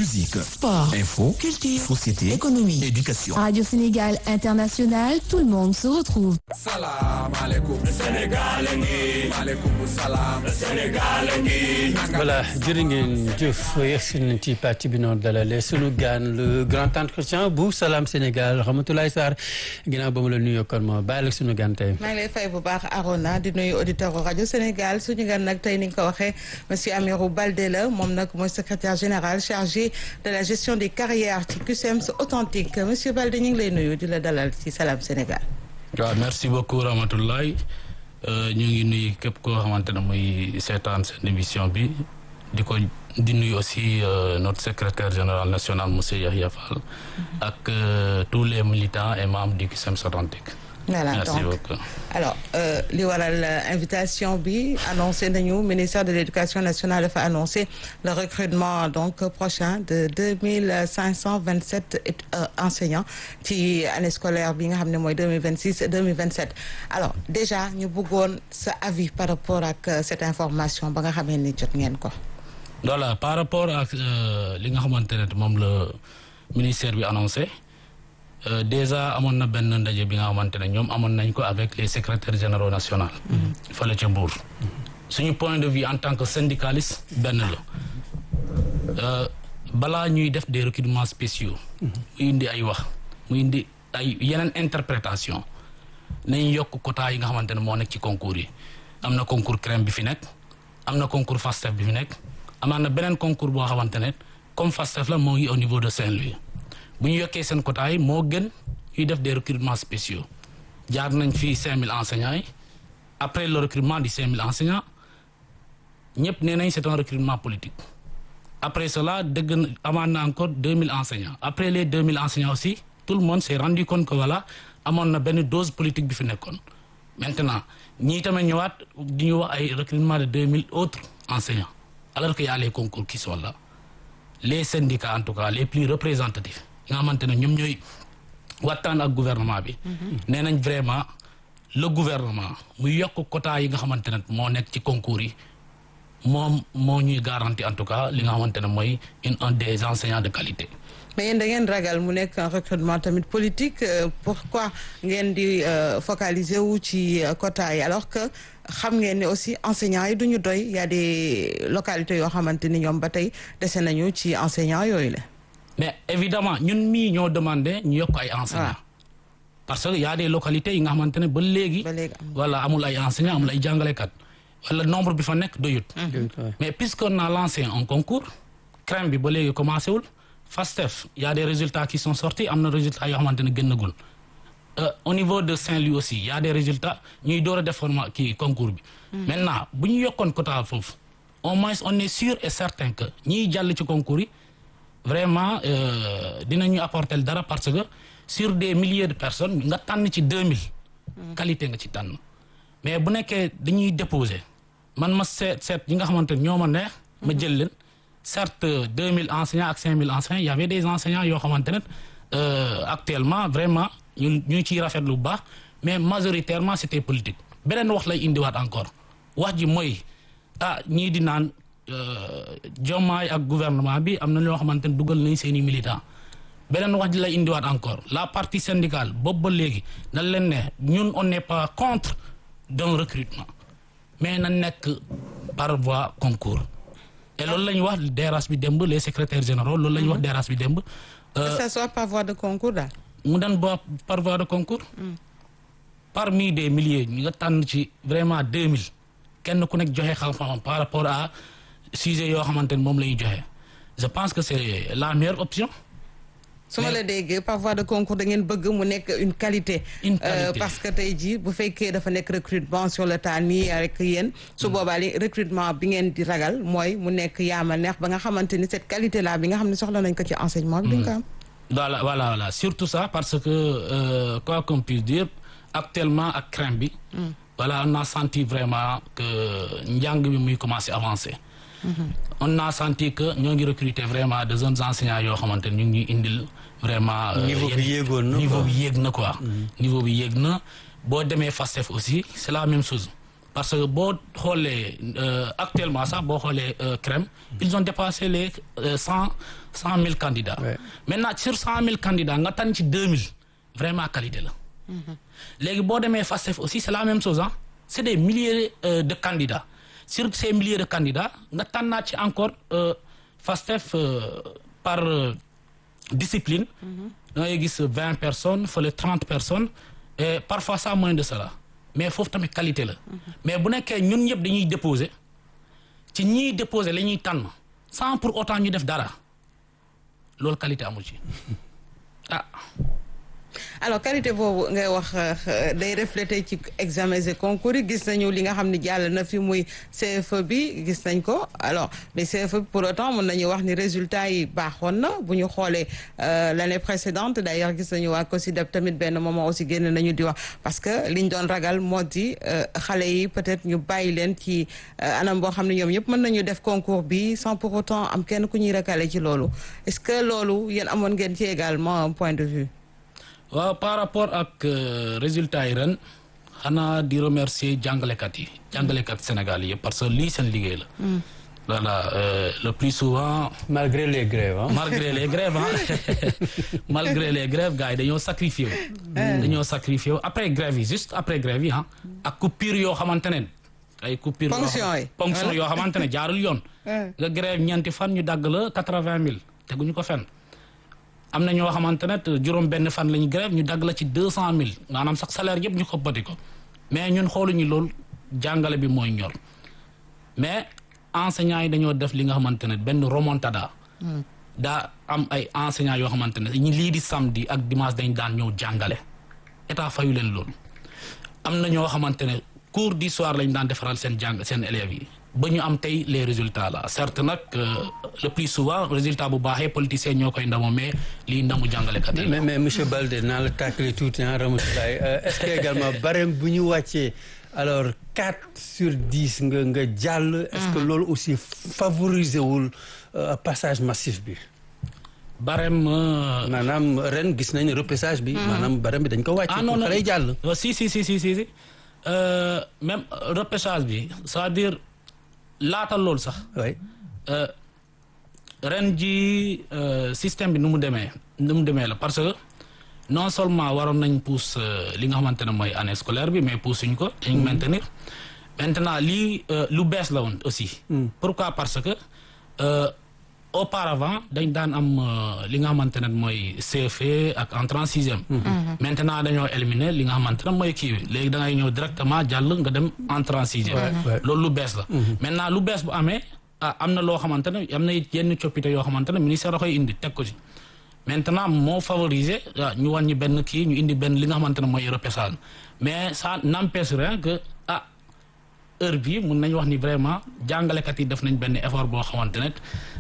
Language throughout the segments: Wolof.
musique, sport, info, culture, société, économie, éducation. Radio Sénégal International, tout le monde se retrouve. Salam alaikum Sénégal ngi alaikum salam Sénégal ngi. Voilà jërë ngeen jëf yegsi nañ ci parti bi noonu dalale sunu gaan le grand entretien bu Salam Sénégal Ramatoulaye Sarr ginnaaw ba mu la nuyoo kon ma bàyyi la sunu gaan tey. maa ngi lay fay bu baax Arona di nuyu auditeur rajo Sénégal suñu gaan nag tey ni nga ko waxee monsieur Amirou Baldé la moom nag mooy secrétaire général chargé de la gestion des carrières ci CUSEMS authentique monsieur Baldé ñu ngi lay nuyu di la dalal ci Salam Sénégal. waaw merci beaucoup Ramatoulaye ñu ngi nuyu képp koo xamante ne muy seetaan seen émission bi di nuyu aussi notre secrétaire général national monsieur Yahya Fall ak tous les militants et membres du CUSEMS authentique. Voilà, merci donc, beaucoup. Alors li waral invitation bi annoncé nañu ministère de l'éducation nationale dafa annoncé le recrutement donc prochain de 2527 enseignants ci année scolaire bi nga xam ne mooy 2026-2027 alors déjà ñu bëggoon sa avis par rapport ak cette information ba nga xamee ni jot ngeen ko. Voilà par rapport ak li nga xamante ne moom la ministère bi annoncé. Déjà amoon na benn ndaje bi nga xamante ne ñoom amoon nañ ko avec les secrétaires généraux nationaux. fële ca Mbour. suñu point de vue en tant que syndicaliste benn la balaa ñuy def des recrutements spéciaux. mu indi ay wax mu indi ay yeneen interprétation nañ yokk quota yi nga xamante ne moo nekk ci concours yi am na concours CREM bi fi nekk am na concours FASTEF bi fi nekk amaan na beneen concours boo xamante ne comme FASTEF la moo ngi au niveau de Saint-Louis. bu ñu yokkee seen quota yi moo gën ñuy def des recrutements spéciaux jaar nañ fii 5000 enseignants yi après le recrutement di 5000 enseignants ñëpp nee nañ c'est un recrutement politique après cela dëgg amaan na encore 2000 enseignants après les 2000 enseignants aussi tout le monde s'est rendu compte que voilà amoon na benn dose politique bi fi nekkoon maintenant ñii tamit ñëwaat di ñu wax ay recrutement de 2000 autres enseignants alors que y a les concours qui sont là les syndicats en tout cas les plus représentatifs nga xamante ne ñoom ñooy waxtaan ak gouvernement bi. nee nañ vraiment le gouvernement mu yokk quota yi nga xamante ne moo nekk ci concours yi moom moo ñuy garanti en tout cas li nga xamante ne mooy un des enseignants de qualité. mais yéen da ngeen ragal mu nekk un recrutement tamit politique pourquoi ngeen di focaliser wu ci quota yi alors que xam ngeen ne aussi enseignants yi duñu doy y a des localités yoo xamante ni ñoom ba tey dese nañu ci enseignants yooyu la. mais évidemment ñun mii ñoo demandé ñu yokk ay enseignants. parce que y a des localités yi nga xamante ne ba léegi. voilà amul ay enseignants amul ay jàngalekat wala nombre bi fa nekk doyut. mais puisqu'on a lancé un concours CREM bi ba léegi commencé wul FASTEF y a des résultats qui sont sortis am na résultats yoo xamante ne génnagul au niveau de Saint-Louis aussi y a des résultats ñuy door a def concours bi. maintenant bu ñu yokkoon quota foofu au moins on est sûr et certain que ñiy jàll ci concours yi. vraiment dinañu apporter dara parce que sur des milliers de personnes nga tànn ci 2000. qualité nga ci tànn mais bu nekkee dañuy déposer man ma seet yi nga xamante ne ñoo ma neex. ma jël leen certes 2000 enseignants ak 5000 enseignants y avait des enseignants yoo xamante ne actuellement vraiment ñu ciy rafetlu bu baax mais majoritairement c'était politique. beneen wax lay indiwaat encore wax ji mooy ñii di naan. Diomaye ak gouvernement bi am na ñoo xamante ne dugal nañ seeni militants beneen wax ji lay indiwaat encore la partie syndicale boobu ba léegi dañ leen ne ñun on n'est pas contre d'un recrutement mais na nekk par voie concours et loolu la ñu wax DRH bi démb les secrétaires généraux loolu la ñu wax DRH bi démb. que ça soit par voie de concours daal. mu doon par voie de concours. parmi des milliers ñu nga tànn ci vraiment 2000 kenn ku nekk joxe xam-xamam par rapport à. sujet yoo xamante ne moom la ñuy joxe je pense que c'est la meilleure option. su ma la déggee par voie de concours da ngeen bëgg mu nekk une qualité. parce que tey jii bu fekkee dafa nekk recrutement sur le tas nii avec yéen. su boobaa li recrutement bi ngeen di ragal mooy mu nekk yaama neex ba nga xamante ni cette qualité là bi nga xam ne soxla nañ ko ci enseignement bi. duñ ko am. voilà surtout ça parce que quoi qu'on puisse dire actuellement ak CREM bi. voilà on a senti vraiment que njàng bi muy commencer avancer. on a senti que ñoo ngi recruter vraiment de jeunes enseignants yoo xamante ne ñu ngi ñuy indil vraiment. niveau bi yéegoon na niveau bi yéeg na quoi. niveau bi yéeg na boo demee FASTEF aussi c'est la même chose parce que boo xoolee actuellement sax boo xoolee CREM ils ont dépassé les 100 000 candidats. Ouais. Maintenant sur 100 000 candidats nga tànn ci 2000 vraiment qualité la. léegi boo demee FASTEF aussi c'est la même chose ah c'est des milliers de candidats sur ces milliers de candidats nga tànnaat ci encore FASTEF par discipline. da ngay gis 20 personnes fële 30 personnes et parfois ça moins de cela. mais foofu tamit qualité la. mais bu nekkee ñun ñëpp dañuy déposer ci ñiy déposer la ñuy tànn sans pour autant ñu def dara loolu qualité amu ci ah. alors qualité boobu ngay wax day refléter ci examen et concours yi gis nañu li nga xam ne jàll na fi muy CFE bi gis nañ ko alors mais CFE bi pour autant mën nañu wax ni résultat yi baaxoon na bu ñu xoolee l'année précédente d'ailleurs gis nañu waa COSYDEP tamit benn moment aussi génn nañu di wax parce que liñ doon ragal moo di xale yi peut-être ñu bàyyi leen ci anam boo xam ne ñoom ñëpp mën nañu def concours bi sans pour autant am kenn ku ñuy recalé ci loolu est-ce que loolu yéen amoon ngeen ci également un point de vue. waaw par rapport ak résultats yi ren xanaa di remercier jàngalekat Sénégal yi parce que lii seen liggéey la. voilà le plus souvent. malgré les grèves ah. malgré les grèves ah malgré les grèves gars yi dañoo sacrifié wu. dañoo sacrifié wu après grève yi juste après grève yi ah. ak coupure yoo xamante ne ay coupure ponction yoo xamante ne jaarul yoon. nga grève ñeenti fan ñu dagg la 80 000 teguñu ko fenn. am na ñoo xamante ne juróom benn fan la ñu grève ñu dagg la ci 200 000 maanaam sax salaire yëpp ñu xobbati ko mais ñun xooluñu loolu jàngale bi mooy ñor mais enseignants yi dañoo def li nga xamante ne benn remontada. daa am ay enseignants yoo xamante ne ñi lii di samedi ak dimanche dañ daan ñëw jàngale état fayu leen loolu. am na ñoo xamante ne cours du soir lañ daan defaral seen élèves yi. ba ñu am tey les résultats là certes nag le plus souvent résultat bu baaxee politiciens ñoo koy ndamoo mais lii ndamu jàngalekat yi. mais monsieur Baldé naa la tàkkale tuuti ah Ramatoulaye est-ce que également barème bu ñu wàccee alors 4 sur 10 nga jàll. est-ce que loolu aussi favoriser wul passage massif bi. barème. maanaam ren gis nañu repêchage bi. maanaam barème bi dañ ko wàcce. pour xale yi jàll. si même repêchage bi c'est-à-dire. laata loolu sax. oui. ren ji système bi nu mu demee la parce que non seulement waroon nañ pousse li nga xamante ne mooy année scolaire bi mais poussuñ ko dañ maintenir maintenant lii lu bees la woon aussi. pourquoi parce que auparavant dañ daan am li nga xamante ne mooy CFE ak entrée en sixième. maintenant dañoo éliminer li nga xamante ne mooy kii bi léegi da ngay ñëw directement jàll nga dem entrée en sixième. loolu lu bees la. maintenant lu bees bu amee am na loo xamante ne am na yenn coppite yoo xamante ne ministère da koy indi teg ko ci. maintenant moo favoriser ñu wàññi benn kii ñu indi benn li nga xamante ne mooy repêchage mais ça n'empêche rien que heure bii mun nañu wax ni vraiment jàngalekat yi def nañ benn effort boo xamante ne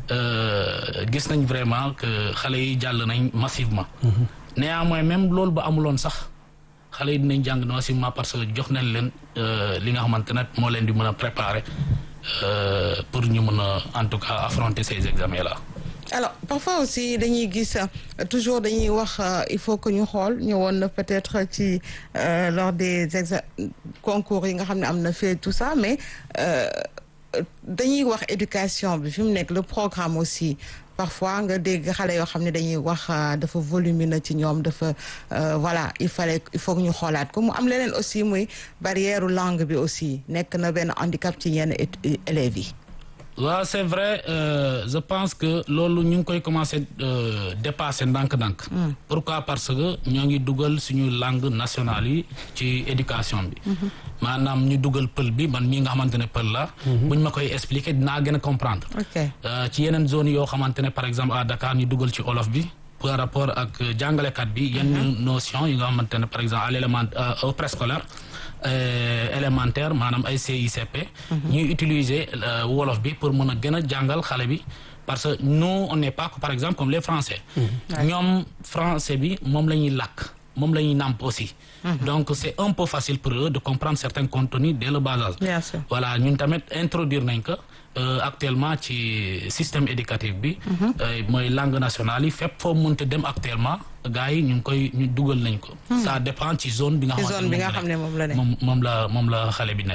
gis nañ vraiment que xale yi jàll nañ massivement. néanmoins même loolu ba amuloon sax xale yi dinañ jàng massivement parce que jox nañ leen li nga xamante ne moo leen di mën a préparer pour ñu mën a en tout cas affronter ces examens là. alors parfois aussi dañuy gis toujours dañuy wax il faut que ñu xool ñëwoon na peut-être ci lors des concours yi nga xam ne am na fii tout ça mais dañuy wax éducation bi fi mu nekk le programme aussi parfois nga dégg xale yoo xam ne dañuy wax dafa volumineux ci ñoom dafa voilà il faut que ñu xoolaat ko mu am leneen aussi muy barrière langue bi aussi nekk na benn handicap ci yenn élèves yi. waaw c'est vrai je pense que loolu ñu ngi koy commencer dépasser ndànk-ndànk. pourquoi parce que ñoo ngi dugal suñu langue nationale yi ci éducation bi. maanaam ñu dugal pël bi man mii nga xamante ne pël la. buñ ma koy expliquer dinaa gën a comprendre. ci yeneen zone yoo xamante ne par exemple à Dakar ñu dugal ci olof bi par rapport ak jàngalekat bi yenn notion yi nga xamante ne par exemple à l'élément au préscolaire. élémentaire maanaam ay CICP. ñuy utiliser wolof bi pour mën a gën a jàngal xale bi parce que nous on n'est pas par exemple comme les français. ñoom français bi moom la ñuy làkk moom la ñuy nàmp aussi. donc c'est un peu facile pour eux de comprendre certains contenus dès le bas âge. Bien sûr. voilà ñun tamit introduire nañ ko actuellement ci système éducatif bi. mooy langue nationale yi fépp foo mënte dem actuellement gars yi ñu dugal nañ ko. ça dépend ci zone bi nga xamante ne moom la nekk. moom la xale bi nekk.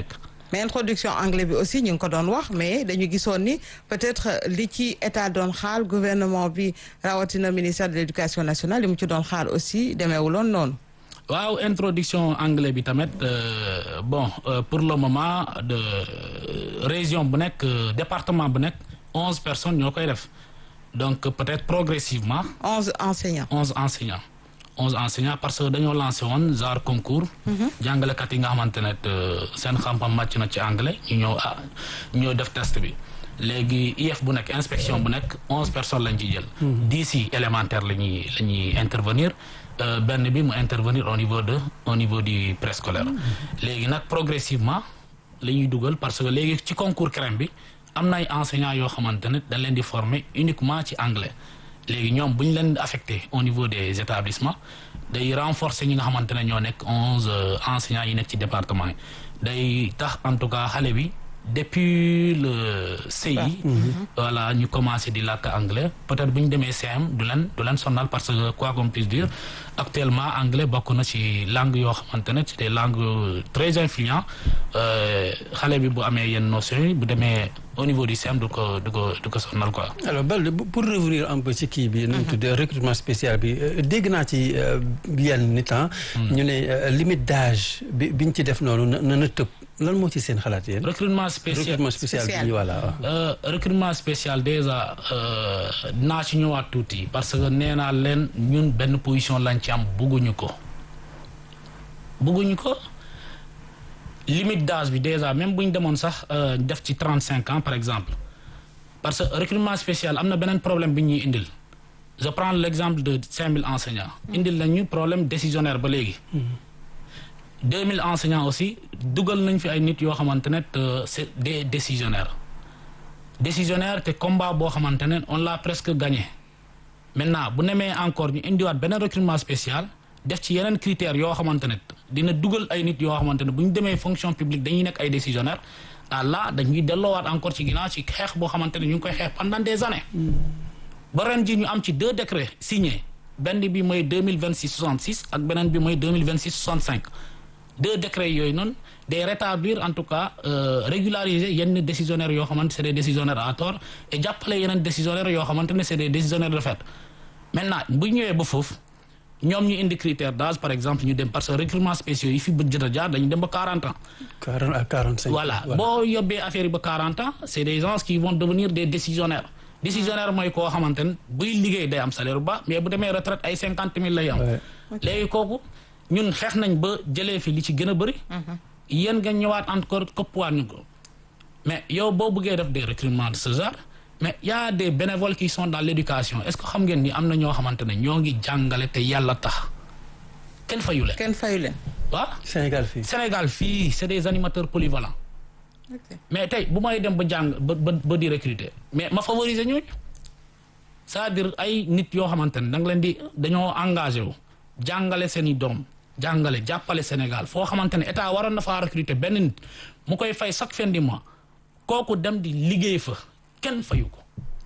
mais introduction anglais bi aussi ñu ngi ko doon wax mais dañu gisoon ni peut-être li ci état doon xaar gouvernement bi rawatina ministère de l'éducation nationale li mu ci doon xaar aussi demeewuloon noonu. waaw introduction anglais bi tamit pour le moment de région bu nekk département bu nekk 11 personnes ñoo koy def donc peut-être progressivement. 11 enseignants. 11 enseignants parce que dañoo lancé woon genre concours. jàngalekat yi nga xamante ne seen xam-xam màcc na ci anglais ñu ñëw def test bi léegi IEF bu nekk inspection bu nekk 11 personnes lañ ci jël. 10 yi élémentaire la ñuy intervenir. benn bi mu intervenir au niveau du préscolaire léegi nag progressivement la ñuy dugal parce que léegi ci concours CREM bi am na ay enseignants yoo xamante ne dañ leen di former uniquement ci anglais léegi ñoom bu ñu leen affecté au niveau des établissements day renforcer ñi nga xamante ne ñoo nekk 11 enseignants yi nekk ci département yi day tax en tout cas xale bi depuis le CI voilà ñu commencé di làkk anglais peut-être bu ñu demee CM du leen sonal parce que quoi qu'on puisse dire actuellement anglais bokk na ci langue yoo xamante ne c'est des langues très influentes xale bi bu amee yenn notions yi bu demee au niveau du CM du ko sonal quoi. alors Balde pour revenir un peu ci kii bi nu mu tuddee recrutement spécial bi dégg naa ci yenn nit ñu ne limite d'âge biñ ci def noonu na tëb lan moo ci seen xalaat yéen. recrutement spécial bi voilà. recrutement spécial déjà naa ci ñëwaat tuuti parce que nee naa leen ñun benn position lañ ci am bugguñu ko limite d'âge bi déjà même bu ñu demoon sax def ci 35 ans par exemple parce que recrutement spécial am na beneen problème bi ñuy indil je prends l'exemple de 5000 enseignants. indil nañu problème décisionnaire ba léegi. 2000 enseignants aussi dugal nañ fi ay nit yoo xamante ne c'est des décisionnaires te combat boo xamante ne on l'a presque gagné maintenant bu nemee encore ñu indiwaat beneen recrutement spécial def ci yeneen critères yoo xamante ne dina dugal ay nit yoo xamante ne bu ñu demee fonction publique dañuy nekk ay décisionnaires là dañuy delloowaat encore ci ginnaaw ci xeex boo xamante ne ñu ngi koy xeex pendant des années. ba ren ji ñu am ci 2 décrets signés benn bi mooy 2026-66 ak beneen bi mooy 2026-65. 2 décrets yooyu noonu day rétablir en tout cas régulariser yenn décisionnaires yoo xamante c'est des décisionnaires à tort et jàppale yeneen décisionnaires yoo xamante ne c'est des décisionnaires de fait maintenant bu ñëwee ba foofu ñoom ñu indi critère d'âge par exemple ñu dem parce que recrutement spéciaux yi fi bëgg jot a jaar dañu dem ba 40 ans. 40 à 45. voilà boo yóbbee affaire yi ba 40 ans c'est des gens qui vont devenir des décisionnaires. décisionnaire mooy koo xamante ne buy liggéey day am salaire bu baax mais bu demee retraite ay 50 000 lay am. léegi kooku. ñun xeex nañ ba jëlee fi li ci gën a bëri. yéen nga ñëwaat encore koppuwaat ñu ko mais yow boo bëggee def des recrutements de ce genre mais y a des bénévoles qui sont dans l'éducation est-ce que xam ngeen ni am na ñoo xamante ne ñoo ngi jàngale te yàlla tax kenn fayu leen. waaw Sénégal fii c'est des animateurs polyvalents. mais tey bu may dem ba jàng ba di recruter mais ma favoriser ñooñu c'est-à-dire ay nit yoo xamante ne da nga leen dañoo engagé wu jàngale seen i doom. jàppale Sénégal foo xamante ne état waroon na faa recruter benn nit mu koy fay chaque fin du mois kooku dem di liggéey fa kenn fayu ko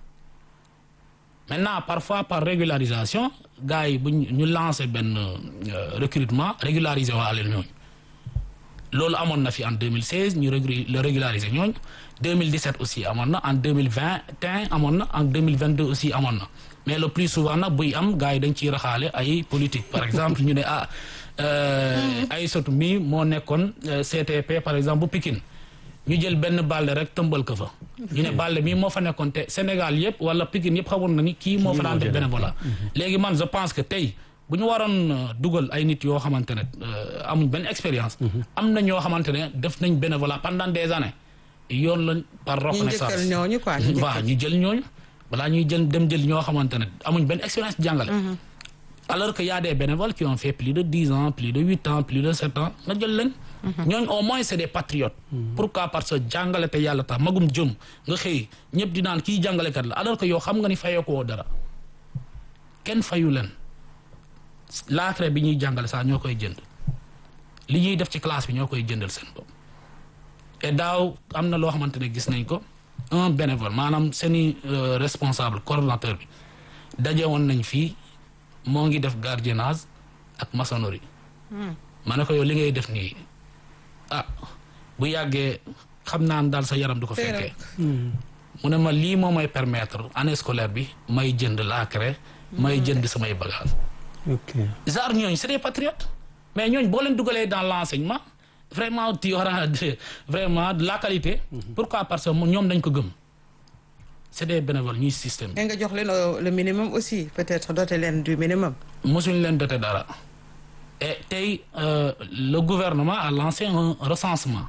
maintenant parfois par régularisation gars yi bu ñu lancer benn recrutement régulariser waa leen ñooñu loolu amoon na fi en 2016 ñu régulariser ñooñu 2017 aussi amoon na en 2021 amoon na en 2022 aussi amoon na mais le plus souvent nag buy am gars yi dañ ciy raxaale ay politique par exemple ñu ne Aïssatou mi moo nekkoon CTP par exemple bu Pikine ñu jël benn Balde rek tëmbal ko fa ñu ne Balde mii moo fa nekkoon te Sénégal yëpp wala Pikine yëpp xamoon na ni kii moo fa daan def bénévolat léegi man je pense que tey bu ñu waroon dugal ay nit yoo xamante ne amuñ benn expérience am na ñoo xamante ne def nañ bénévolat pendant des années yoon lañ par reconnaissance waaw ñu jël ñooñu balaa ñuy dem jël ñoo xamante ne amuñ benn expérience jàngale alors que y a des bénévoles qui ont fait plus de 10 ans plus de 8 ans plus de 7 ans nga jël leen ñooñu au moins c'est des patriotes pourquoi parce que jàngale te yàlla tax magum jëm nga xëy ñëpp di naan kii jàngalekat la alors que yow xam nga ni fayoo ko dara kenn fayu leen laatare bi ñuy jàngale sax ñoo koy jënd li ñuy def ci classe bi ñoo koy jëndal seen bopp et daaw am na loo xamante ne gis nañ ko un bénévole maanaam seeni responsable coordonnateur bi daje woon nañ fii moo ngi def gardiennage ak maçonnerie ma ne ko yow li ngay def nii bu yàggee xam naa daal sa yaram du ko fekkee. mu ne ma lii moo may permettre année scolaire bi may jënd la craie may jënd samay bagages. ok genre ñooñu c'est des patriotes mais ñooñu boo leen dugalee dans l'enseignement vraiment tu auras vraiment de la qualité. Pourquoi? Parce que ñoom dañ ko gëm. C'est des bénévoles ñuy système. da nga jox leen le minimum aussi peut-être doter leen du minimum. mosuñ leen doter dara. et tey le gouvernement a lancé un recensement.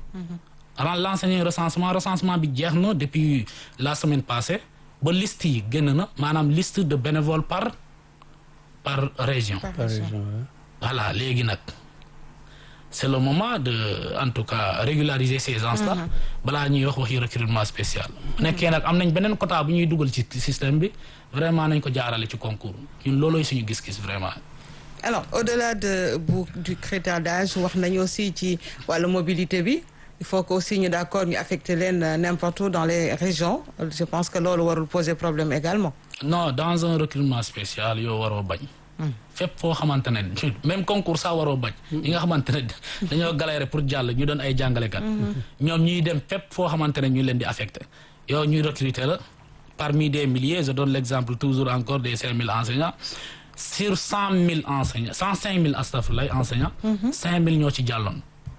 recensement bi jeex na depuis la semaine passée ba liste yi génn na maanaam liste de bénévoles par région. par région voilà léegi nag c'est le moment de en tout cas régulariser ces gens-là balaa ñuy waxi recrutement spécial. nekkee nag am nañ beneen quota bu ñuy dugal ci système bi vraiment nañ ko jaarale ci concours ñun loolooy suñu gis-gis vraiment. alors au-delà du critère d'âge wax nañu aussi ci wàllu mobilité bi. Il faut que aussi ñu d'accord ñu affecter leen n'importe où dans les régions je pense que loolu warul poser problème également. non dans un recrutement spécial yow waroo bañ. fépp foo xamante ne même concours sax waroo bañ. ñi nga xamante ne dañoo galérer pour jàll ñu doon ay jàngalekat. ñoom ñuy dem fépp foo xamante ne ñu leen di affecté yow ñuy recruter la parmi des milliers je donne l'exemple toujours encore des 5000 enseignants sur 100 000 enseignants 105 000 astafurlaay enseignants. 5 000 ñoo ci jàlloon.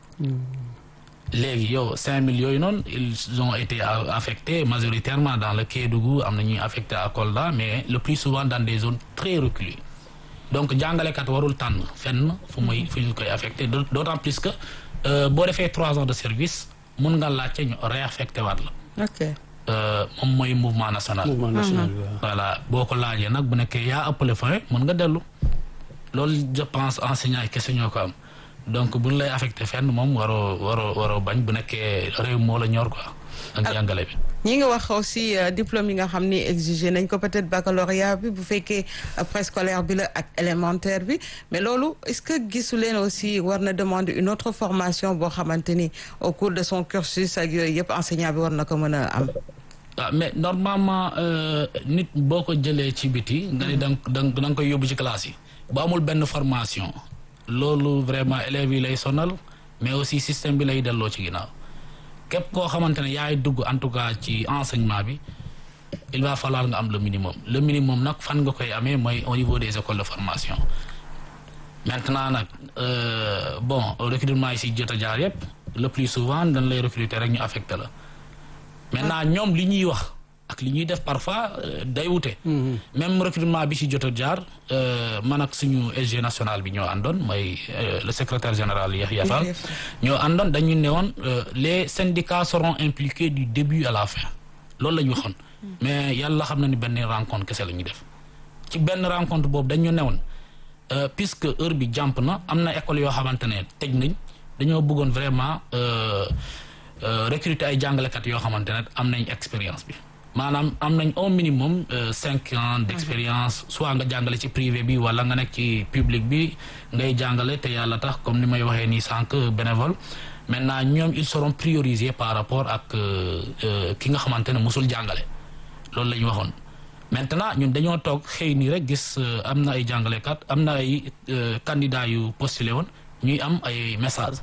léegi yow 5000 yooyu noonu ils ont été affectés majoritairement dans le Kédougou am na ñuy affecté à Kolda mais le plus souvent dans des zones très reculées donc jàngalekat warul tànn fenn fu ñu koy affecté d'autant plus que boo defee 3 ans de service mun nga laajte ñu réaffecté waat la. ok moom mooy mouvement national. voilà boo ko laajee nag bu nekkee yaa ëppale fa mun nga dellu loolu je pense enseignants yi kese ñoo ko am. donc bu ñu lay affecté fenn moom waroo bañ bu nekkee réew moo la ñor quoi ak jàngale bi. ñi nga wax aussi diplôme yi nga xam ni exigé nañ ko peut-être baccalauréat bi bu fekkee préscolaire bi la ak élémentaire bi mais loolu est-ce que gisu leen aussi war na demander une autre formation boo xamante ni au cours de son cursus ak yooyu yëpp enseignant bi war na ko mën a am. mais normalement nit boo ko jëlee ci biti. nga ni da nga koy yóbbu ci classe yi. bu amul benn formation. loolu vraiment élèves yi lay sonal mais aussi système bi lay delloo ci ginnaaw képp koo xamante ne yaay dugg en tout cas ci enseignement bi il va falloir nga am le minimum nag fan nga koy amee mooy au niveau des écoles de formation maintenant nag recrutement yi si jot a jaar yëpp le plus souvent dañ lay recruter rek ñu affecté la maintenant ñoom li ñuy wax ak li ñuy def parfois day wute. même recrutement bi ci jot a jaar man ak suñu SG national bi ñoo àndoon mooy le secrétaire général Yahya Fall ñoo àndoon dañu ne woon les syndicats seront impliqués du début à la fin loolu la ñu waxoon. mais yàlla xam na ni benn rencontre kese la ñuy def ci benn rencontre boobu dañu ne woon puisque heure bi jàmp na am na école yoo xamante ne tëj nañ dañoo bëggoon vraiment recruter ay jàngalekat yoo xamante ne am nañ expérience bi. maanaam am nañ au minimum 5 ans d'expérience soit nga jàngale ci privé bi wala nga nekk ci public bi ngay jàngale te yàlla tax comme ni may waxee nii sànq bénévole maintenant ñoom ils seront priorisés par rapport ak ki nga xamante ne musul jàngale loolu la ñu waxoon. maintenant ñun dañoo toog xëy nii rek gis am na ay jàngalekat am na ay candidats yu postulé woon ñuy am ay messages.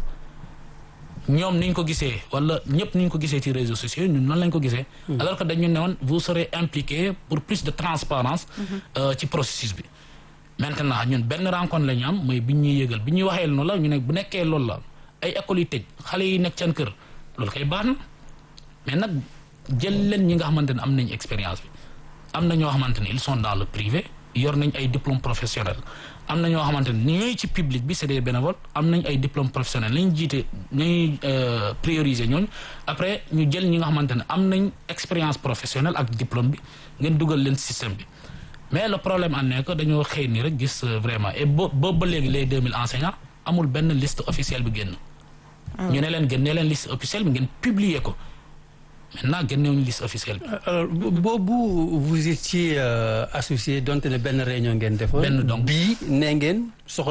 ñoom niñ ko gisee wala ñëpp niñ ko gisee ci réseaux sociaux ñun noonu lañ ko gisee. alors que dañu ne woon vous serez impliqués pour plus de transparence ci processus bi. maintenant ñun benn rencontre la ñu am mooy bi ñuy yëgal bi ñuy waxee noonu la ñu ne bu nekkee loolu la ay écoles yi tëj xale yi nekk seen kër loolu kay baax na mais nag jël leen ñi nga xamante ne am nañ expérience bi am na ñoo xamante ne ils sont dans le privé yor nañ ay diplômes professionnels. am na ñoo xamante ne ñooy ci public bi c'est des bénévoles am nañ ay diplômes professionnels lañ jiite ñuy prioriser ñooñu après ñu jël ñi nga xamante ne am nañ expérience professionnelle ak diplôme bi ngeen dugal leen système bi mais le problème en est que dañoo xëy ni rek gis vraiment et boobu ba léegi les 2000 enseignants amul benn liste officielle bi génn. ñu ne leen génnee leen liste officielle bi ngeen publier ko. maintenant génnewuñu liste officielle bi. alors boobu vous étiez associé donte ne benn réunion ngeen defoon. benn donc bii nee ngeen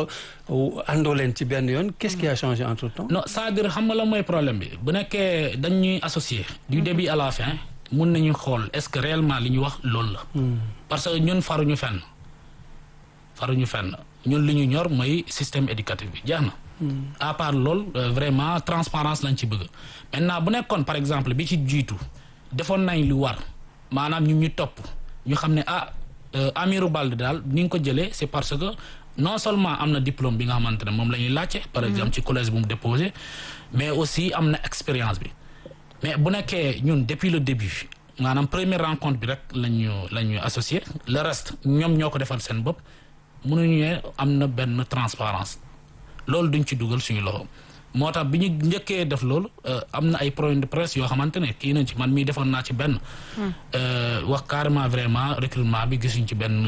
àndoo leen ci benn yoon. qu'est-ce qui a changé entre temps. non c'est-à-dire xam nga la mooy problème bi bu nekkee dañuy associé. du début à la fin mun nañu xool est-ce que réellement li ñu wax loolu la. parce que ñun faruñu fenn ñun li ñu ñor mooy système éducatif bi jeex na. à part loolu vraiment transparence lañ ci bëgg maintenant bu nekkoon par exemple bi ci jiitu defoon nañ lu war maanaam ñu topp ñu xam ne Amirou Balde daal ni nga ko jëlee c'est parce que non seulement am na diplôme bi nga xamante ne moom la ñuy laajte par exemple ci collège bu mu déposé mais aussi am na expérience bi mais bu nekkee ñun depuis le début maanaam première rencontre bi rek lañu associé le reste ñoom ñoo ko defal seen bopp mënuñu ne am na benn transparence loolu duñ ci dugal suñu loxo moo tax bi ñu njëkkee def loolu am na ay point de presse yoo xamante ne kii nañ ci man mii defoon naa ci benn wax carrément vraiment recrutement bi gisuñ ci benn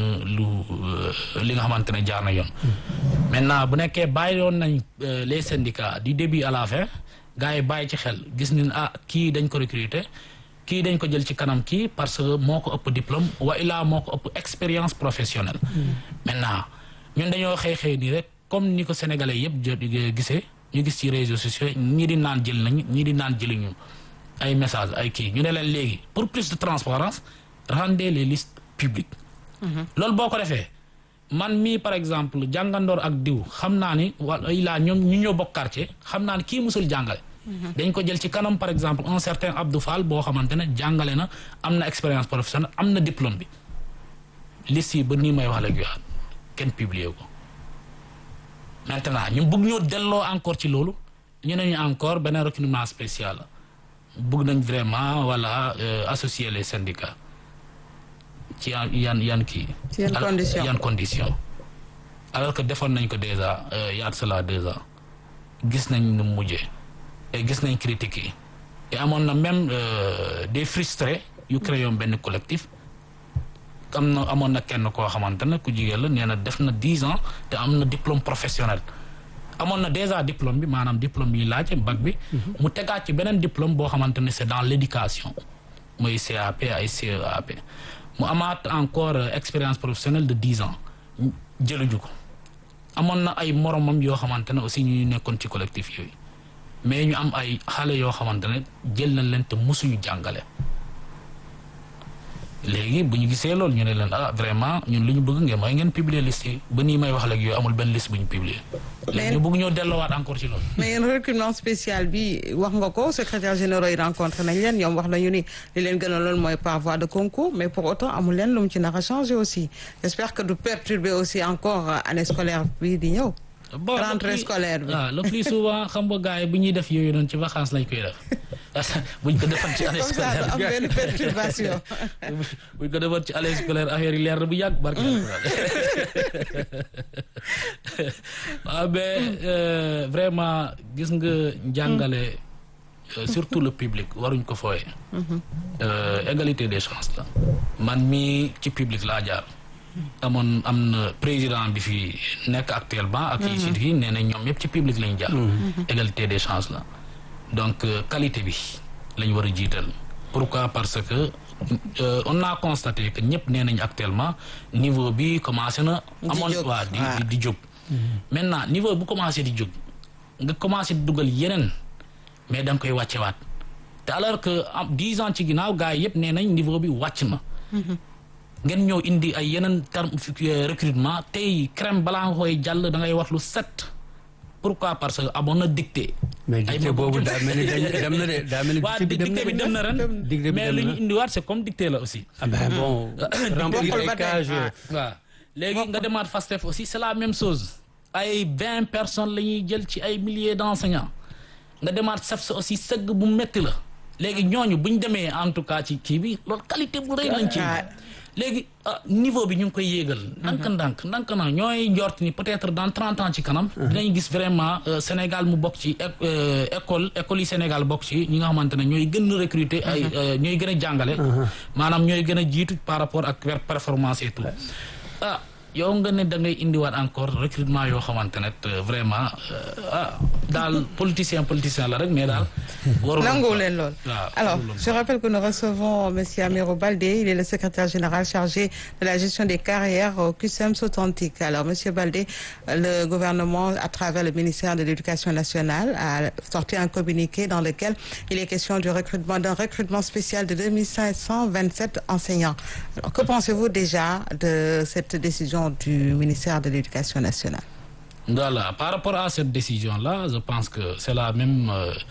li nga xamante ne jaar na yoon maintenant bu nekkee bàyyi woon nañ les syndicats du début à la fin gars yi bàyyi ci xel gis nañ kii dañ ko recruter kii dañ ko jël ci kanam kii parce que moo ko ëpp diplôme wa ilaa moo ko ëpp expérience professionnelle maintenant ñun dañoo xëy nii rek comme ni ko sénégalais yëpp gisee ñu gis ci réseaux sociaux ñii di naan jël nañu ñii di naan jëluñu ay message ay kii ñu ne leen léegi pour plus de transparence rendez les listes publiques loolu boo ko defee man mii par exemple jàngandoor ak diw xam naa ni wala ilaa ñoom ñu ñoo bokk quartier xam naa ni kii musul jàngale dañ ko jël ci kanam par exemple un certain Abdou Fall boo xamante ne jàngale na am na expérience professionnelle am na diplôme bi liste yi ba nii may wax la gu kenn publier ko maintenant ñu bëgg ñoo delloo encore ci loolu ñu ne ñu encore beneen recrutement spécial bëgg nañ vraiment associer les syndicats ci yan kii. ci yan condition alors que defoon nañ ko déjà y a cela 2 ans gis nañ nu mujjee et gis nañ critiques yi et amoon na même des frustrés yu créé benn collectif. amoon na kenn koo xamante ne ku jigéen la nee na def na 10 ans te am na diplôme professionnel amoon na déjà diplôme bi maanaam diplôme bi laaj bac bi mu tegaat ci beneen diplôme boo xamante ne c'est dans l'éducation mooy CAP ay CEAP mu amaat encore expérience professionnelle de 10 ans jëluñu ko amoon na ay moromam yoo xamante ne aussi ñu nekkoon ci collectif yooyu mais ñu am ay xale yoo xamante ne jël nañ leen te mosuñu jàngale léegi bu ñu gisee loolu ñu ne leen vraiment ñun li ñu bëgg ngeen mooy ngeen publier liste yi ba nii may wax léegi yooyu amul benn liste bu ñu publier. léegi ñu bëgg ñoo delloowaat encore ci loolu. mais yéen recrutement spécial bi wax nga ko secrétaire généraux yi rencontré nañ leen ñoom wax nañu ni li leen gën a loolu mooy par voie de concours mais pour autant amul leen lu mu ci nar a changer aussi j'espère que du perturber aussi encore année scolaire bi di ñëw. rentrée scolaire bi le plus souvent xam nga gars yi bu ñuy def yooyu noonu ci vacances lañ koy def. buñ ko defoon ci année scolaire am benn perturbation. buñ ko defoon ci année scolaire affaire yi leer na bu yàgg barke waaw mais vraiment gis nga njàngale surtout le public waruñ ko fooye égalité des chances la man mii ci public laa jaar am na président bi fi nekk actuellement ak yi sit yi nee na ñoom yëpp ci public lañ jaar égalité des chances la donc qualité bi lañ war a jiital pourquoi parce que on a constaté que ñëpp nee nañ actuellement niveau bi commencé na amoon di jóg maintenant niveau bu commencé di jóg nga commencé di dugal yeneen mais da nga koy wàccewaat te alors que 10 ans ci ginnaaw gars yi yëpp nee nañ niveau bi wàcc na ngeen ñëw indi ay yeneen terme recrutement tey crème balaa nga koy jàll da ngay wax lu set pourquoi parce que amoon na dictée. mais dictée boobu daa mel ni dem na de daa mel ni dictée bi dem na ren mais lu ñu indiwaat c'est comme dictée la aussi. ah ben bon remplir les cages. waaw léegi nga demaat FASTEF aussi c'est la même chose ay 20 personnes la ñuy jël ci ay milliers d'enseignants nga demaat SEFS aussi sëgg bu métti la léegi ñooñu bu ñu demee en tout cas ci kii bi loolu qualité bu rëy lañ ci. léegi niveau bi ñu ngi koy yéegal ndànk na ñooy njort ni peut-être dans 30 ans ci kanam dinañ gis vraiment Sénégal mu bokk ci école yi Sénégal bokk ci ñi nga xamante ne ñooy gën a recruter ay ñooy gën a jàngale maanaam ñooy gën a jiitu par rapport ak performance et tout yow nga ne da ngay indiwaat encore recrutement yoo xamante ne vraiment daal politicien la rek mais daal. nangu leen lool. Alors je rappelle que nous recevons monsieur Amirou Baldé, il est le secrétaire général chargé de la gestion des carrières au CUSEMS Authentique. Alors monsieur Baldé, le gouvernement à travers le ministère de l'Éducation nationale a sorti un communiqué dans lequel il est question d'un recrutement spécial de 2527 enseignants. Alors que pensez-vous déjà de cette décision du ministère de l'Éducation nationale? Voilà, par rapport à cette décision-là, je pense que c'est la même...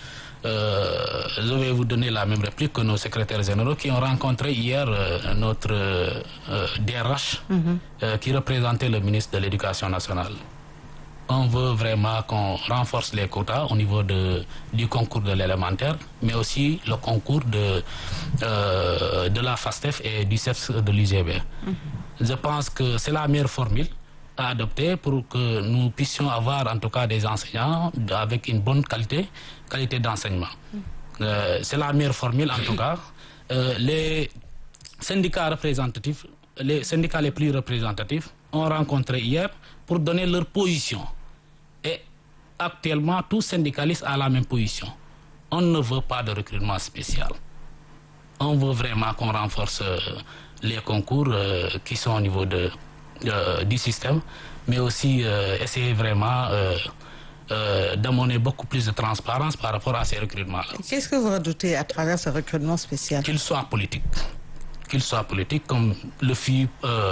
je vais vous donner la même réplique que nos secrétaires généraux qui ont rencontré hier notre DRH qui représentait le ministre de l'Éducation nationale. On veut vraiment qu'on renforce les quotas au niveau du concours de l'élémentaire, mais aussi le concours de la FASTEF et du CEPS de l'UGB. Je pense que c'est la meilleure formule à adopter pour que nous puissions avoir en tout cas des enseignants avec une bonne qualité d'enseignement. C'est la meilleure formule en tout cas. Les syndicats représentatifs, les syndicats les plus représentatifs ont rencontré hier pour donner leur position. Et actuellement, tout syndicaliste a la même position. On ne veut pas de recrutement spécial. On veut vraiment qu'on renforce les concours qui sont au niveau du système, mais aussi essayer vraiment d'amener beaucoup plus de transparence par rapport à ces recrutements-là. Qu'est-ce que vous redoutez à travers ce recrutement spécial? Qu'il soit politique. Qu'il soit politique, comme le fut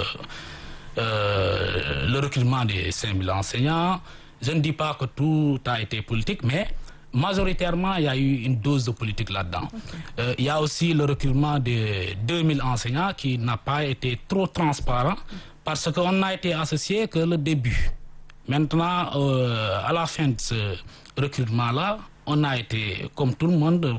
le recrutement des 5000 enseignants. Je ne dis pas que tout a été politique, mais majoritairement, il y a eu une dose de politique là-dedans. Okay. Il y a aussi le recrutement de 2000 enseignants qui n'a pas été trop transparent parce qu'on n'a été associé que le début. Maintenant, à la fin de ce recrutement-là, on a été, comme tout le monde,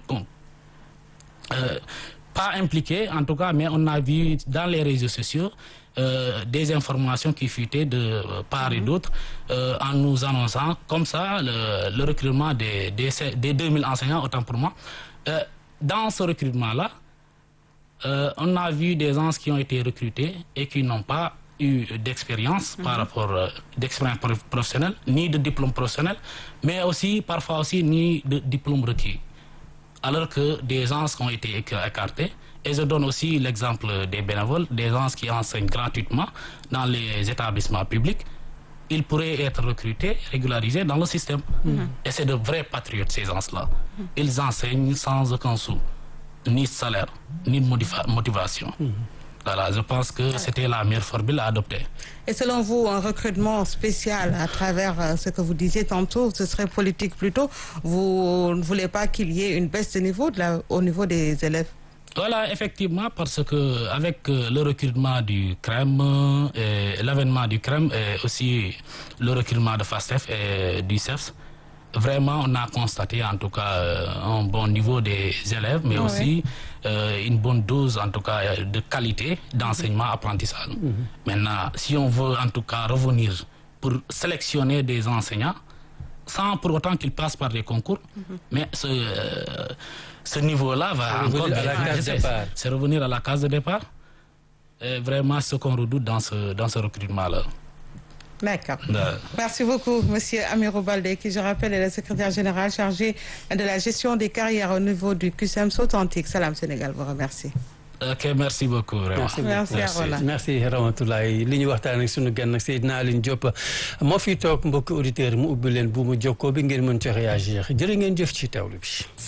pas impliqué en tout cas, mais on a vu dans les réseaux sociaux des informations qui fuitaient de part et d'autre en nous annonçant comme ça le recrutement des 2000 enseignants, autant pour moi. Dans ce recrutement-là, on a vu des gens qui ont été recrutés et qui n'ont pas eu d'expérience par rapport d'expérience professionnelle, ni de diplôme professionnel, mais aussi parfois aussi ni de diplôme requis. Alors que des gens ont été écartés. Et je donne aussi l'exemple des bénévoles, des gens qui enseignent gratuitement dans les établissements publics. Ils pourraient être recrutés, régularisés dans le système. Et c'est de vrais patriotes, ces gens-là. Ils enseignent sans aucun sou, ni salaire, ni motivation. Voilà, je pense que c'était la meilleure formule à adopter. Et selon vous, un recrutement spécial à travers ce que vous disiez tantôt, ce serait politique plutôt. Vous ne voulez pas qu'il y ait une baisse de niveau au niveau des élèves? Voilà, effectivement, parce que avec le recrutement du CREM, l'avènement du CREM et aussi le recrutement de FASTEF et du CEPS, vraiment on a constaté en tout cas un bon niveau des élèves, mais aussi une bonne dose en tout cas de qualité d'enseignement-apprentissage. Maintenant, si on veut en tout cas revenir pour sélectionner des enseignants, sans pour autant qu'ils passent par des concours, mais ce niveau-là va encore c'est revenir à la case de départ. Et vraiment ce qu'on redoute dans ce recrutement-là. D'accord. Merci beaucoup, Monsieur Amirou Baldé, qui, je rappelle, est le secrétaire général chargé de la gestion des carrières au niveau du CUSEMS authentique. Salam Sénégal vous remercie. Ok, merci beaucoup. Vraiment. Merci à vous. Merci Ramatoulaye li ñu waxtaan ak sunu gan nag Seydina Aline Diop moo fi toog mbokki auditeurs mu ubbi leen bu mu jokkoo bi ngeen mën ci réagir jërë ngeen jëf ci teewlu bi.